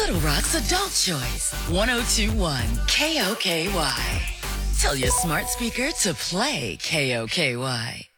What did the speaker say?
Little Rock's Adult Choice. 1021 KOKY. Tell your smart speaker to play KOKY.